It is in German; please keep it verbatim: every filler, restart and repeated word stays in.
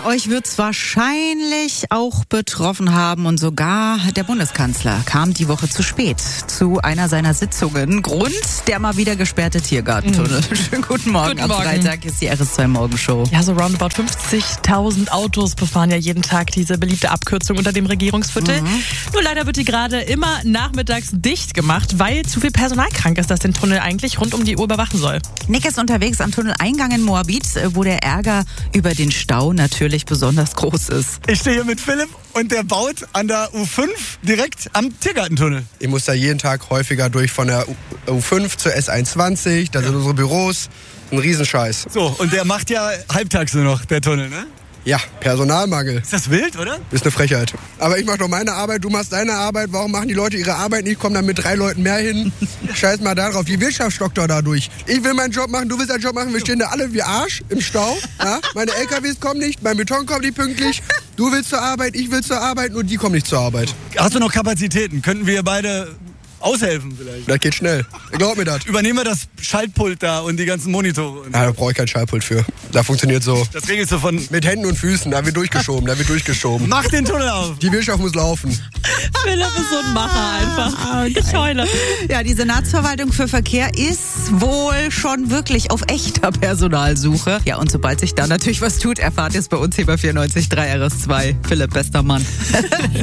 euch wird es wahrscheinlich auch betroffen haben und sogar der Bundeskanzler kam die Woche zu spät zu einer seiner Sitzungen. Grund, der mal wieder gesperrte Tiergartentunnel. Mhm. Schönen guten Morgen. Guten Am Morgen. Freitag ist die R S zwei Morgenshow. Ja, so roundabout fünfzigtausend Autos befahren ja jeden Tag diese beliebte Abkürzung unter dem Regierungsviertel. Mhm. Nur leider wird die gerade immer nachmittags dicht gemacht, weil zu viel Personal krank ist, das den Tunnel eigentlich rund um die Uhr überwachen soll. Nick ist unterwegs am Tunneleingang in Moabit, wo der Ärger über den Stau natürlich besonders groß ist. Ich stehe hier mit Philipp und der baut an der U fünf direkt am Tiergartentunnel. Ich muss da jeden Tag häufiger durch von der U fünf zur S einundzwanzig, da sind unsere Büros, ein Riesenscheiß. So, und der macht ja halbtags nur noch, der Tunnel, ne? Ja, Personalmangel. Ist das wild, oder? Ist eine Frechheit. Aber ich mache doch meine Arbeit, du machst deine Arbeit. Warum machen die Leute ihre Arbeit nicht? Kommen dann mit drei Leuten mehr hin. Scheiß mal darauf. Die Wirtschaft stockt doch dadurch. Ich will meinen Job machen, du willst deinen Job machen. Wir stehen da alle wie Arsch im Stau. Ja? Meine L K Ws kommen nicht, mein Beton kommt nicht pünktlich. Du willst zur Arbeit, ich will zur Arbeit, nur die kommen nicht zur Arbeit. Hast du noch Kapazitäten? Könnten wir beide aushelfen vielleicht? Das geht schnell. Glaub mir das. Übernehmen wir das Schaltpult da und die ganzen Monitore. Ja, da brauche ich kein Schaltpult für. Da funktioniert so. Das regelst du von... Mit Händen und Füßen, da wird durchgeschoben, da wird durchgeschoben. Mach den Tunnel auf! Die Wirtschaft muss laufen. Philipp ist so ein Macher einfach. Ich heule. Ja, die Senatsverwaltung für Verkehr ist wohl schon wirklich auf echter Personalsuche. Ja, und sobald sich da natürlich was tut, erfahrt ihr es bei uns hier bei vierundneunzig Komma drei R S zwei. Philipp, bester Mann.